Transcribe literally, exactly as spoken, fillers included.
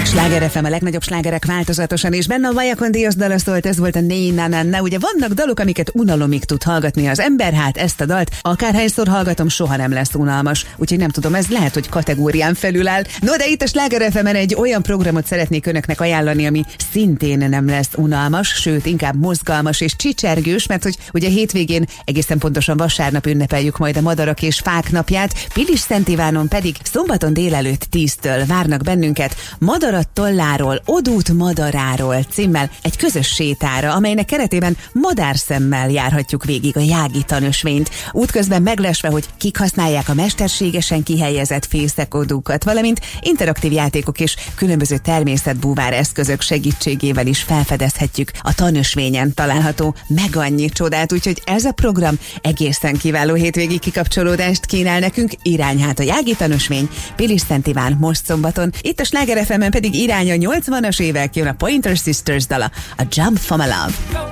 Sláger ef em, a legnagyobb slágerek változatosan, és benne a Vajakon Díjas dala szólt, ez volt a Né na na na. Ugye vannak dalok, amiket unalomig tud hallgatni az ember, hát ezt a dalt akárhányszor hallgatom, soha nem lesz unalmas. Úgyhogy nem tudom, ez lehet, hogy kategórián felül áll. No, de itt a Sláger ef emen egy olyan programot szeretnék önöknek ajánlani, ami szintén nem lesz unalmas, sőt, inkább mozgalmas és csicsergős, mert hogy ugye hétvégén, egészen pontosan vasárnap ünnepeljük majd a Madarak és Fák napját, Pilisszent Ivánon pedig szombaton délelőtt tíztől várnak bennünket Madarat tolláról, Odút madaráról címmel egy közös sétára, amelynek keretében madárszemmel járhatjuk végig a Jágita-nösvényt. Útközben meglesve, hogy kik használják a mesterségesen kihelyezett fészekodókat, valamint interaktív játékok és különböző természetbúvár eszközök segítségével is felfedezhetjük a tanösvényen található meg annyi csodát, úgyhogy ez a program egészen kiváló hétvégi kikapcsolódást kínál nekünk. Irány hát a Jágita-nösvény, Pilisszent Iván most szombaton. Itt a Sláger ef emen pedig irány a nyolcvanas évek, jön a Pointer Sisters dala, a Jump for My Love.